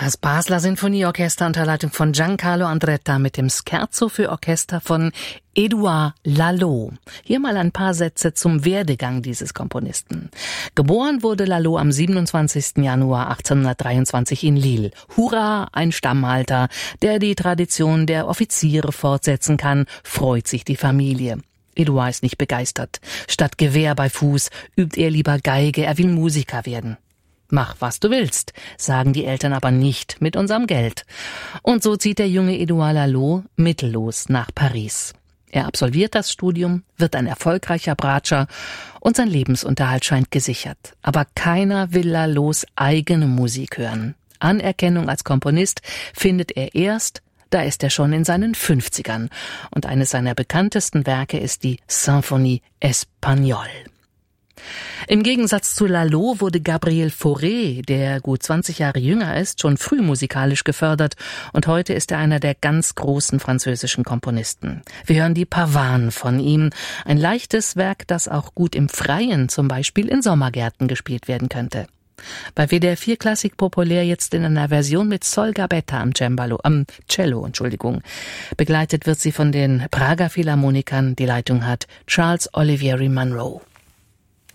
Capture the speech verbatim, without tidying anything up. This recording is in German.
Das Basler Sinfonieorchester unter Leitung von Giancarlo Andretta mit dem Scherzo für Orchester von Édouard Lalo. Hier mal ein paar Sätze zum Werdegang dieses Komponisten. Geboren wurde Lalo am siebenundzwanzigsten Januar achtzehnhundertdreiundzwanzig in Lille. Hurra, ein Stammhalter, der die Tradition der Offiziere fortsetzen kann, freut sich die Familie. Édouard ist nicht begeistert. Statt Gewehr bei Fuß übt er lieber Geige, er will Musiker werden. Mach, was du willst, sagen die Eltern aber nicht mit unserem Geld. Und so zieht der junge Édouard Lalo mittellos nach Paris. Er absolviert das Studium, wird ein erfolgreicher Bratscher und sein Lebensunterhalt scheint gesichert. Aber keiner will Lalos eigene Musik hören. Anerkennung als Komponist findet er erst, da ist er schon in seinen fünfzigern. Und eines seiner bekanntesten Werke ist die Symphonie Espagnole. Im Gegensatz zu Lalo wurde Gabriel Fauré, der gut zwanzig Jahre jünger ist, schon früh musikalisch gefördert und heute ist er einer der ganz großen französischen Komponisten. Wir hören die Pavanes von ihm, ein leichtes Werk, das auch gut im Freien, zum Beispiel in Sommergärten, gespielt werden könnte. Bei W D R vier Klassik populär jetzt in einer Version mit Sol Gabetta am Cembalo, am Cello, Entschuldigung. Begleitet wird sie von den Prager Philharmonikern, die Leitung hat Charles Olivieri Munro.